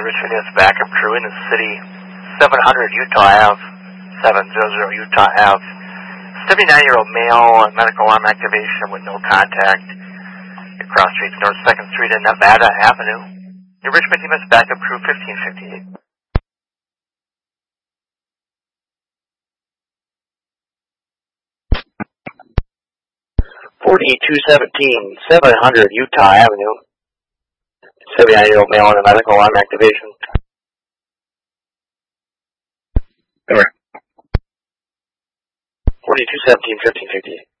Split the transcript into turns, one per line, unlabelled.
Richmond is backup crew in the city. 700 Utah Ave, 700 Utah Ave. 79-year-old male on medical arm activation with no contact. Across streets North 2nd Street and Nevada Avenue. Your Richmond EMS backup crew 1558. 4217, 700 Utah Avenue. 79-year-old male on a medical arm activation. Over. 4217, 1558.